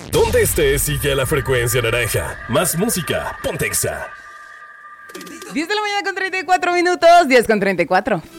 Donde estés, sigue a la frecuencia naranja. Más música, ponte Exa. 10 de la mañana con 34 minutos, 10 con 34.